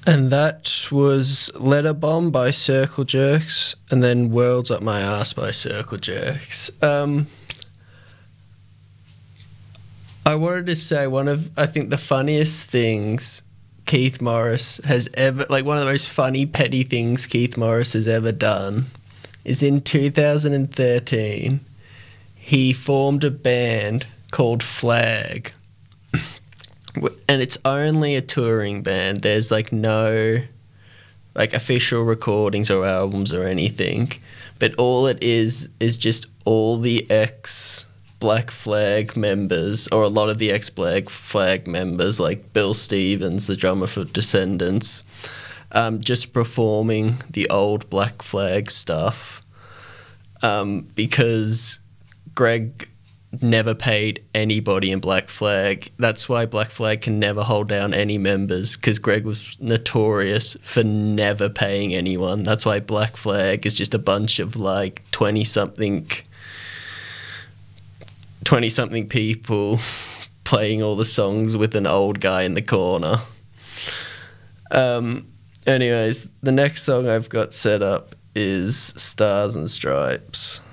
And that was Letter Bomb by Circle Jerks, and then Worlds Up My Ass by Circle Jerks. I wanted to say I think the funniest things Keith Morris has ever, like one of the most funny petty things Keith Morris has ever done is in 2013 he formed a band called Flag, and it's only a touring band. There's like no like official recordings or albums or anything, but all it is just all the Black Flag members, or a lot of the Black Flag members, like Bill Stevens, the drummer for Descendants, just performing the old Black Flag stuff, because Greg never paid anybody in Black Flag. That's why Black Flag can never hold down any members, because Greg was notorious for never paying anyone. That's why Black Flag is just a bunch of like 20-something people playing all the songs with an old guy in the corner. Anyways, the next song I've got set up is Stars and Stripes.